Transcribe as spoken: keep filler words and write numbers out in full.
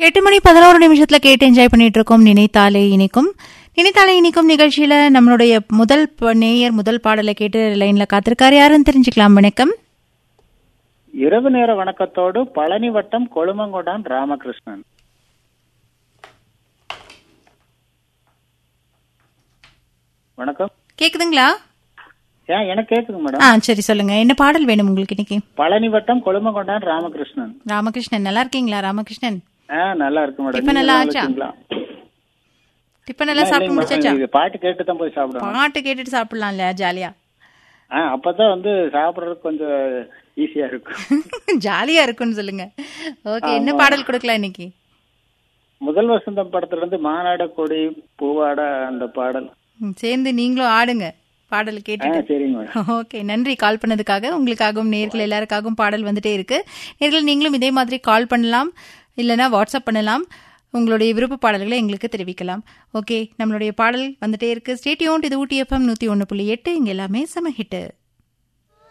எட்டு மணி பதினோரு நிமிஷத்துல கேட்டு என்ஜாய் பண்ணிட்டு இருக்கோம் நினைத்தாலே இனிக்கும். நினைத்தாலே இனிக்கும் நிகழ்ச்சியில நம்மளுடைய முதல் நேயர் முதல் பாடலை கேட்டு லைன்ல காத்திருக்காரு. யாருன்னு தெரிஞ்சுக்கலாம். வணக்கம். இரவு நேர வணக்கத்தோடு பழனி வட்டம் கொழுமங்கொண்டான் ராமகிருஷ்ணன். வணக்கம். கேக்குதுங்களா? ஏன் எனக்கு கேக்குது மேடம். ஆ சரி சொல்லுங்க, என்ன பாடல் வேணும் உங்களுக்கு இன்னைக்கு? பழனி வட்டம் கொழுமங்கொண்டான் ராமகிருஷ்ணன். ராமகிருஷ்ணன் நல்லா இருக்கீங்களா? ராமகிருஷ்ணன் நல்லா இருக்கு மேடம். டிஃபன் எல்லாம் ஆச்சா? டிஃபன் எல்லாம் சாப்பிட்டு முடிச்சாச்சா? பாட்டு கேட்டு தான் போய் சாப்பிடுவோம். பாட்டு கேட்டுட்டு சாப்பிடலாம்ல ஜாலியா? அப்பதான் வந்து சாப்பிடுறதுக்கு கொஞ்சம் ஈஸியா இருக்கும். ஜாலியா இருக்கும்னு சொல்லுங்க. ஓகே, என்ன பாடல் கொடுக்கலாம் இன்னைக்கு? முதல் வசந்தம் படத்துல இருந்து மாநாட கொடி பூவாட அந்த பாடல் சேர்ந்து நீங்களும் ஆடுங்க பாடல் கேட்டு. ஓகே, நன்றி கால் பண்ணதுக்காக. உங்களுக்காகவும் நேர்கள் எல்லாருக்காகவும் பாடல் வந்துட்டே இருக்கு. நேர்கள் நீங்களும் இதே மாதிரி கால் பண்ணலாம், இல்லைன்னா வாட்ஸ்அப் பண்ணலாம். உங்களுடைய விருப்ப பாடல்களை எங்களுக்கு தெரிவிக்கலாம். ஓகே, நம்மளுடைய பாடல் வந்துட்டே இருக்கு. Stay tuned. இது ஊட்டி எஃப்எம் நூத்தி ஒன்னு புள்ளி எட்டு. இங்க எல்லாமே செம ஹிட்.